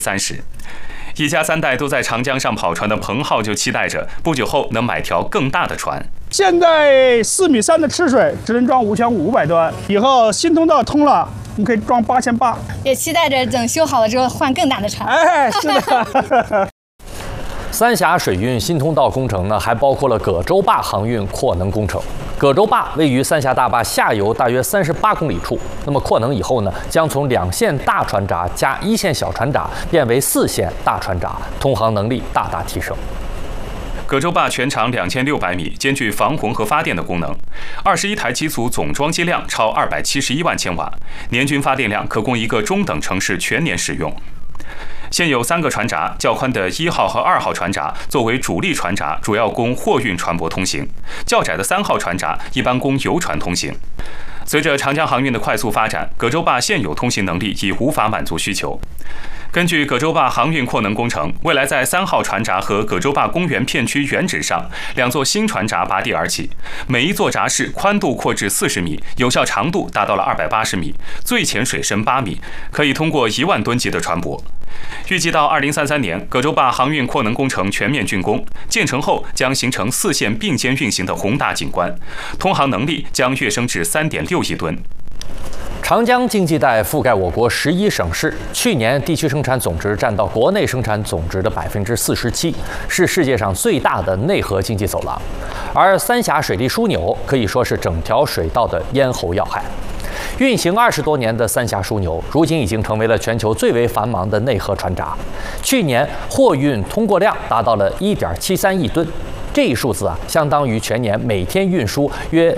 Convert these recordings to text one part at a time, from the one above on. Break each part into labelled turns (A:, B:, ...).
A: 30。一家3代都在长江上跑船的彭浩就期待着不久后能买条更大的船。
B: 现在4.3米的赤水只能装5500吨，以后新通道通了，我们可以装8800。
C: 也期待着等修好了之后换更大的船。
B: 哎，是的。
D: 三峡水运新通道工程呢，还包括了葛洲坝航运扩能工程。葛洲坝位于三峡大坝下游大约38公里处。那么扩能以后呢，将从2线大船闸加1线小船闸变为4线大船闸，通航能力大大提升。
A: 葛洲坝全长2600米，兼具防洪和发电的功能。21台机组总装机量超271万千瓦，年均发电量可供一个中等城市全年使用。现有3个船闸，较宽的1号和2号船闸作为主力船闸，主要供货运船舶通行；较窄的3号船闸一般供游船通行。随着长江航运的快速发展，葛洲坝现有通行能力已无法满足需求。根据葛洲坝航运扩能工程，未来在3号船闸和葛洲坝公园片区原址上2座新船闸拔地而起，每一座闸室宽度扩至40米，有效长度达到了280米，最浅水深8米，可以通过1万吨级的船舶。预计到2033年，葛洲坝航运扩能工程全面竣工，建成后将形成4线并肩运行的宏大景观，通航能力将跃升至3.6亿吨。
D: 长江经济带覆盖我国11省市，去年地区生产总值占到国内生产总值的47%，是世界上最大的内河经济走廊。而三峡水利枢纽可以说是整条水道的咽喉要害。运行20多年的三峡枢纽，如今已经成为了全球最为繁忙的内河船闸。去年货运通过量达到了1.73亿吨。这一数字相当于全年每天运输约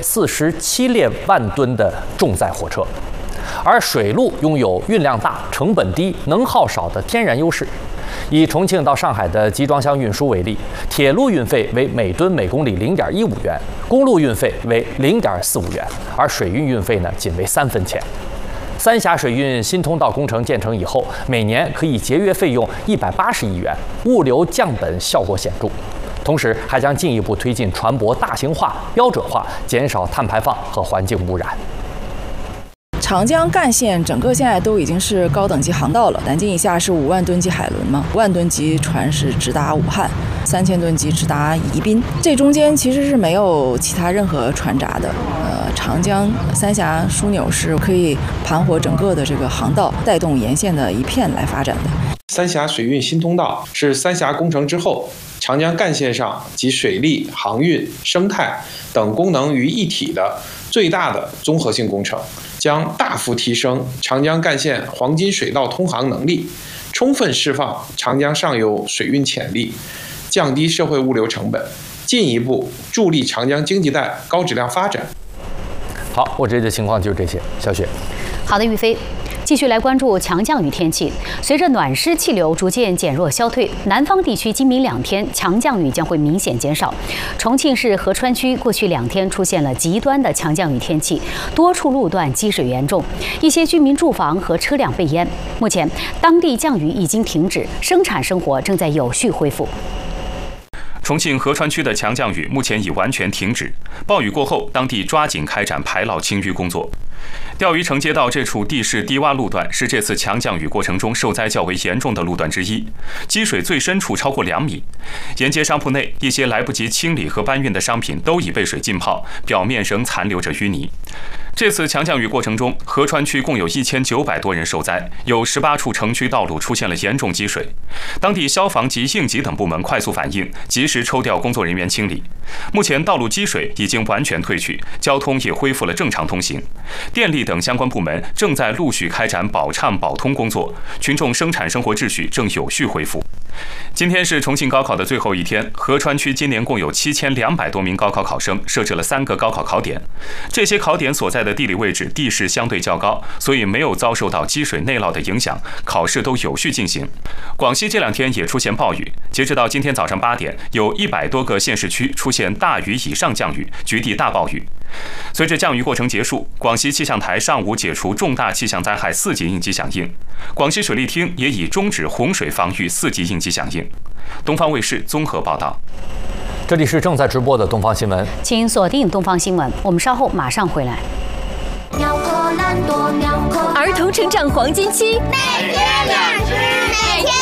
D: 47万吨的重载货车。而水路拥有运量大、成本低、能耗少的天然优势。以重庆到上海的集装箱运输为例，铁路运费为每吨每公里0.15元，公路运费为0.45元，而水运运费呢仅为3分钱。三峡水运新通道工程建成以后，每年可以节约费用180亿元，物流降本效果显著。同时，还将进一步推进船舶大型化、标准化，减少碳排放和环境污染。
E: 长江干线整个现在都已经是高等级航道了，南京以下是5万吨级海轮嘛，5万吨级船是直达武汉，3000吨级直达宜宾，这中间其实是没有其他任何船闸的。长江三峡枢纽是可以盘活整个的这个航道，带动沿线的一片来发展的。
F: 三峡水运新通道是三峡工程之后，长江干线上集水利、航运、生态等功能于一体的最大的综合性工程，将大幅提升长江干线黄金水道通航能力，充分释放长江上游水运潜力，降低社会物流成本，进一步助力长江经济带高质量发展。
D: 好，我这里的情况就是这些。小雪，
G: 好的，玉飞。继续来关注强降雨天气。随着暖湿气流逐渐减弱消退，南方地区今明2天强降雨将会明显减少。重庆市合川区过去2天出现了极端的强降雨天气，多处路段积水严重，一些居民住房和车辆被淹。目前，当地降雨已经停止，生产生活正在有序恢复。
A: 重庆合川区的强降雨目前已完全停止，暴雨过后，当地抓紧开展排涝清淤工作。钓鱼城街道这处地势低洼路段是这次强降雨过程中受灾较为严重的路段之一，积水最深处超过2米。沿街商铺内，一些来不及清理和搬运的商品都已被水浸泡，表面仍残留着淤泥。这次强降雨过程中，合川区共有1900多人受灾，有18处城区道路出现了严重积水。当地消防及应急等部门快速反应，及时抽调工作人员清理。目前道路积水已经完全退去，交通也恢复了正常通行。电力等相关部门正在陆续开展保畅保通工作，群众生产生活秩序正有序恢复。今天是重庆高考的最后一天，合川区今年共有7200多名高考考生设置了3个高考考点。这些考点所在的地理位置地势相对较高，所以没有遭受到积水内涝的影响，考试都有序进行。广西这2天也出现暴雨，截止到今天早上8点，有100多个县市区出现大雨以上降雨，局地大暴雨。随着降雨过程结束，广西气象台上午解除重大气象灾害4级应急响应，广西水利厅也已终止洪水防御4级应急响应。东方卫视综合报道。
D: 这里是正在直播的东方新闻，
G: 请锁定东方新闻，我们稍后马上回来。
H: 妙可蓝多妙可。
I: 儿童成长黄金期，
H: 每天2只，每天